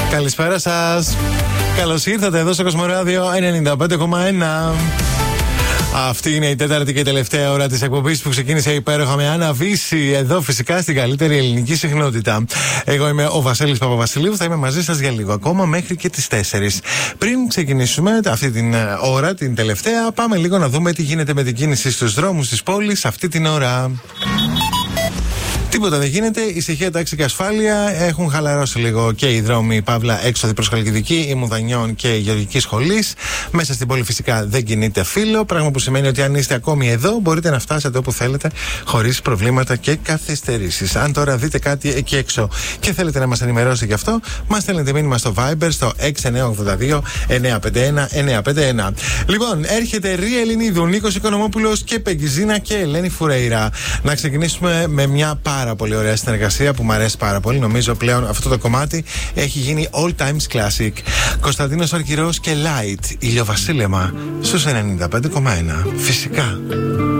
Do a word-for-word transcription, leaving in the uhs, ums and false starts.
Καλησπέρα σας. Καλώς ήρθατε εδώ στο Κοσμοράδιο ενενήντα πέντε κόμμα ένα. Αυτή είναι η τέταρτη και τελευταία ώρα της εκπομπής που ξεκίνησε υπέροχα με Άννα Βύση. Εδώ φυσικά στην καλύτερη ελληνική συχνότητα. Εγώ είμαι ο Βασίλης Παπαβασιλείου. Θα είμαι μαζί σας για λίγο ακόμα μέχρι και τις τέσσερις. Πριν ξεκινήσουμε αυτή την ώρα, την τελευταία, πάμε λίγο να δούμε τι γίνεται με την κίνηση στους δρόμους της πόλης αυτή την ώρα. Τίποτα δεν γίνεται. Ησυχία, τάξη και ασφάλεια. Έχουν χαλαρώσει λίγο και οι δρόμοι Παύλα έξοδοι προς Χαλκιδική, η Μουδανιών και η Γεωργική Σχολής. Μέσα στην πόλη φυσικά δεν κινείται φύλλο. Πράγμα που σημαίνει ότι αν είστε ακόμη εδώ, μπορείτε να φτάσετε όπου θέλετε χωρίς προβλήματα και καθυστερήσεις. Αν τώρα δείτε κάτι εκεί έξω και θέλετε να μας ενημερώσετε γι' αυτό, μας στέλνετε μήνυμα στο Viber στο έξι εννιά οκτώ δύο εννιά πέντε ένα εννιά πέντε ένα. Λοιπόν, έρχεται Ρία Ελληνίδου, Νίκος Οικονομόπουλος και Πεγκυζίνα και Ελένη Φουρέιρα. Να ξεκινήσουμε με μια πάρα πολύ ωραία συνεργασία που μου αρέσει πάρα πολύ. Νομίζω πλέον αυτό το κομμάτι έχει γίνει all times classic. Κωνσταντίνος Αρκυρός και Light, ηλιοβασίλεμα στους ενενήντα πέντε κόμμα ένα. Φυσικά.